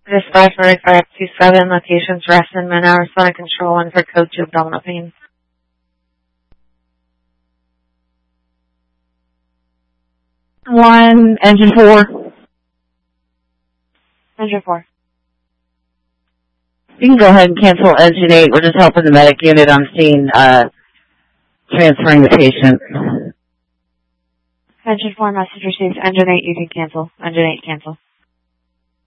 This 54527, locations Reston, Manor, responding control 1 for code 2 abdominal pain. 1, engine 4. Engine 4. You can go ahead and cancel engine 8. We're just helping the medic unit on scene, transferring the patient. Engine 4, message received. Engine 8, you can cancel. Engine 8, cancel.